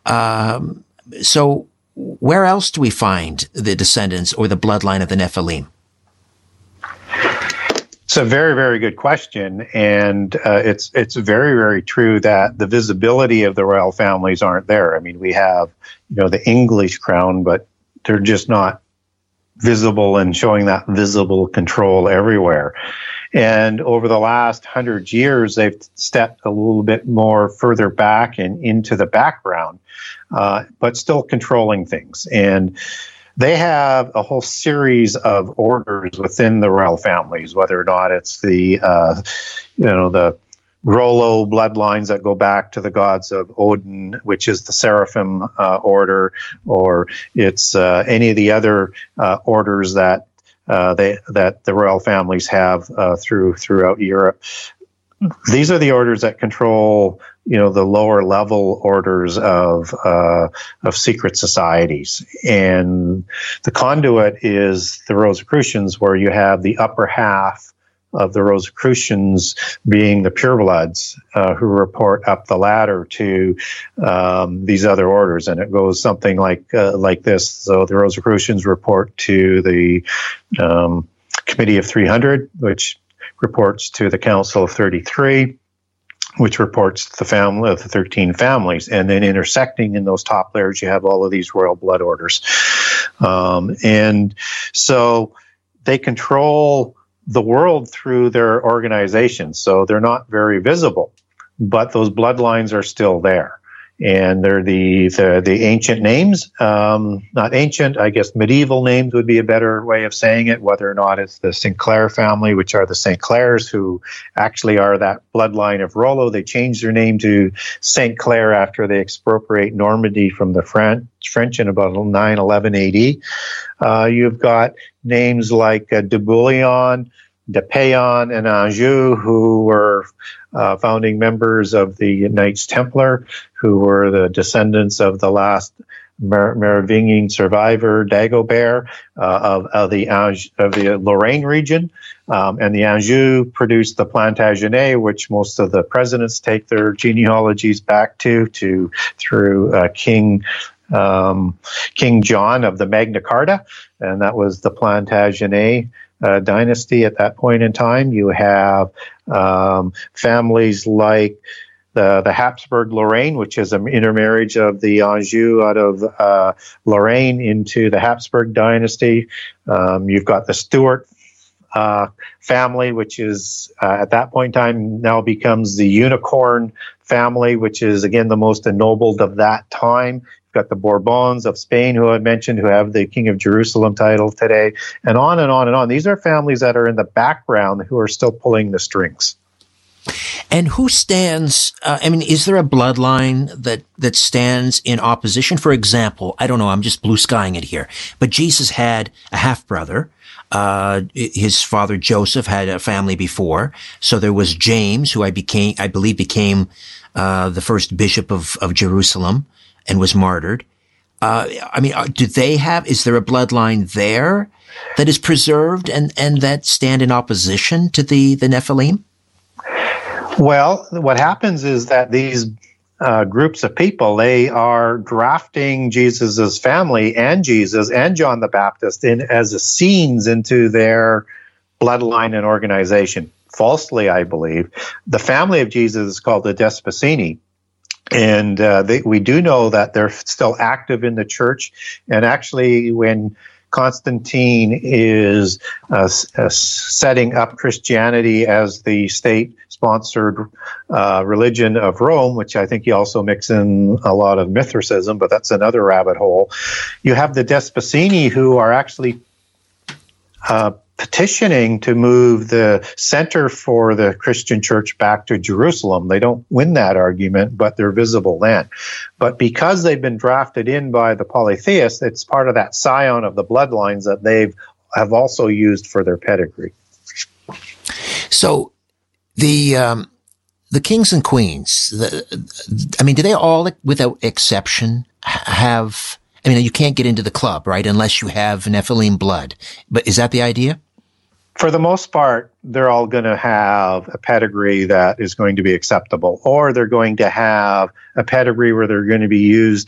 So where else do we find the descendants or the bloodline of the Nephilim? It's a very, very good question, and it's very, very true that the visibility of the royal families aren't there. I mean, we have, the English crown, but they're just not visible and showing that visible control everywhere. And over the last 100 years, they've stepped a little bit more further back and into the background, but still controlling things. And they have a whole series of orders within the royal families, whether or not it's the Rollo bloodlines that go back to the gods of Odin, which is the Seraphim order, or it's any of the other orders that that the royal families have throughout Europe. These are the orders that control, the lower level orders of secret societies, and the conduit is the Rosicrucians, where you have the upper half of the Rosicrucians being the purebloods who report up the ladder to these other orders, and it goes something like this. So the Rosicrucians report to the Committee of 300, which reports to the Council of 33, which reports to the family of the 13 families, and then intersecting in those top layers, you have all of these royal blood orders, and so they control the world through their organizations. So they're not very visible, but those bloodlines are still there. And they're the ancient names, not ancient, I guess medieval names would be a better way of saying it, whether or not it's the Sinclair family, which are the St. Clairs, who actually are that bloodline of Rollo. They changed their name to St. Clair after they expropriate Normandy from the French in about 911 AD. You've got names like de Bouillon, de Payon, and Anjou, who were founding members of the Knights Templar, who were the descendants of the last Merovingian survivor, Dagobert, of the Lorraine region. And the Anjou produced the Plantagenet, which most of the presidents take their genealogies back through King John of the Magna Carta, and that was the Plantagenet dynasty at that point in time. You have families like the Habsburg Lorraine, which is an intermarriage of the Anjou out of Lorraine into the Habsburg dynasty. You've got the Stuart family, which is at that point in time now becomes the Unicorn family, which is again the most ennobled of that time. You've got the Bourbons of Spain, who I mentioned, who have the King of Jerusalem title today, and on and on and on. These are families that are in the background who are still pulling the strings. And who stands, is there a bloodline that stands in opposition? For example, I don't know, I'm just blue skying it here, but Jesus had a half-brother. His father Joseph had a family before. So there was James, who I believe became the first bishop of Jerusalem and was martyred. Is there a bloodline there that is preserved and that stand in opposition to the Nephilim? Well, what happens is that these groups of people, they are drafting Jesus's family and Jesus and John the Baptist in as Essenes into their bloodline and organization. Falsely, I believe. The family of Jesus is called the Despacini. And we do know that they're still active in the church. And actually, when Constantine is setting up Christianity as the state-sponsored religion of Rome, which I think you also mix in a lot of Mithricism, but that's another rabbit hole. You have the Despacini, who are actually petitioning to move the center for the Christian church back to Jerusalem. They don't win that argument, but they're visible then. But because they've been drafted in by the polytheists, it's part of that scion of the bloodlines that they have also used for their pedigree. So the kings and queens, do they all, without exception, have... you can't get into the club, right, unless you have Nephilim blood. But is that the idea? For the most part, they're all going to have a pedigree that is going to be acceptable, or they're going to have a pedigree where they're going to be used